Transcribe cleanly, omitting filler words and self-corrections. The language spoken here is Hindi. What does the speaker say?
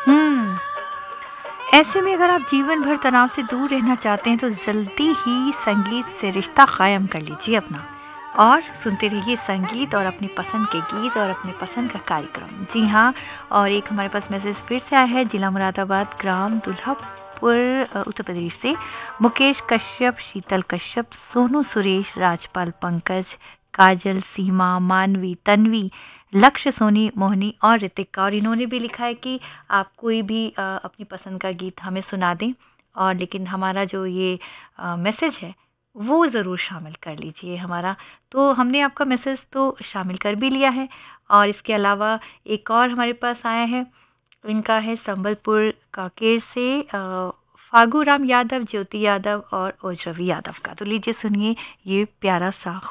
हुँ। ऐसे में अगर आप जीवन भर तनाव से दूर रहना चाहते हैं तो जल्दी ही संगीत से रिश्ता कायम कर लीजिए अपना और सुनते रहिए संगीत और अपनी पसंद के गीत और अपने पसंद का कार्यक्रम। जी हाँ, और एक हमारे पास मैसेज फिर से आया है जिला मुरादाबाद, ग्राम दुल्हापुर, उत्तर प्रदेश से मुकेश कश्यप, शीतल कश्यप, सोनू सुरेश, राजपाल पंकज, काजल, सीमा, मानवी, तन्वी, लक्ष्य, सोनी, मोहिनी और ऋतिका। और इन्होंने भी लिखा है कि आप कोई भी अपनी पसंद का गीत हमें सुना दें, और लेकिन हमारा जो ये मैसेज है वो ज़रूर शामिल कर लीजिए हमारा। तो हमने आपका मैसेज तो शामिल कर भी लिया है। और इसके अलावा एक और हमारे पास आया है, इनका है संबलपुर कांकेर से फागू राम यादव, ज्योति यादव और ओजस्वी यादव का। तो लीजिए सुनिए ये प्यारा सा